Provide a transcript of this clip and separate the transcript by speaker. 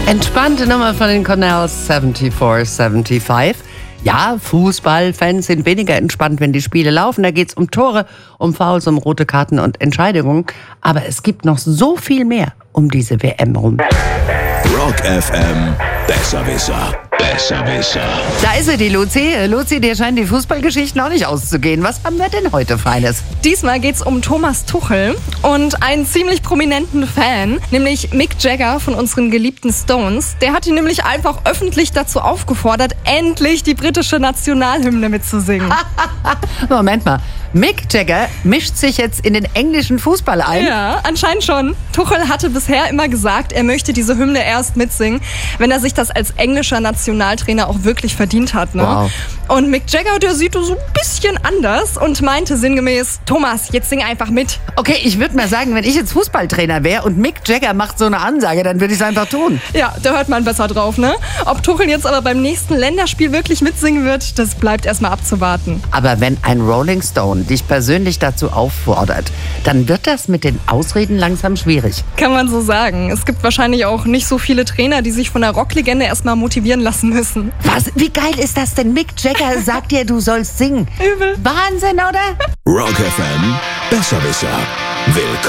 Speaker 1: Entspannte Nummer von den Cornells 74-75. Ja, Fußballfans sind weniger entspannt, wenn die Spiele laufen. Da geht es um Tore, um Fouls, um rote Karten und Entscheidungen. Aber es gibt noch so viel mehr um diese WM rum.
Speaker 2: Rock FM, Besserwisser. Besserwisser.
Speaker 1: Da ist sie, die Luzi. Luzi, dir scheinen die Fußballgeschichten auch nicht auszugehen. Was haben wir denn heute Feines?
Speaker 3: Diesmal geht's um Thomas Tuchel und einen ziemlich prominenten Fan, nämlich Mick Jagger von unseren geliebten Stones. Der hat ihn nämlich einfach öffentlich dazu aufgefordert, endlich die britische Nationalhymne mitzusingen.
Speaker 1: Moment mal. Mick Jagger mischt sich jetzt in den englischen Fußball ein?
Speaker 3: Ja, anscheinend schon. Tuchel hatte bisher immer gesagt, er möchte diese Hymne erst mitsingen, wenn er sich das als englischer Nationaltrainer auch wirklich verdient hat. Ne?
Speaker 1: Wow.
Speaker 3: Und Mick Jagger, der sieht so ein bisschen anders und meinte sinngemäß, Thomas, jetzt sing einfach mit.
Speaker 1: Okay, ich würde mal sagen, wenn ich jetzt Fußballtrainer wäre und Mick Jagger macht so eine Ansage, dann würde ich es einfach tun.
Speaker 3: Ja, da hört man besser drauf, ne? Ob Tuchel jetzt aber beim nächsten Länderspiel wirklich mitsingen wird, das bleibt erstmal abzuwarten.
Speaker 1: Aber wenn ein Rolling Stone dich persönlich dazu auffordert, dann wird das mit den Ausreden langsam schwierig.
Speaker 3: Kann man so sagen. Es gibt wahrscheinlich auch nicht so viele Trainer, die sich von der Rocklegende erstmal motivieren lassen müssen.
Speaker 1: Was? Wie geil ist das denn? Mick Jagger sagt dir, du sollst singen.
Speaker 3: Übel.
Speaker 1: Wahnsinn, oder?
Speaker 2: Rock FM, Besserwisser. Willkommen.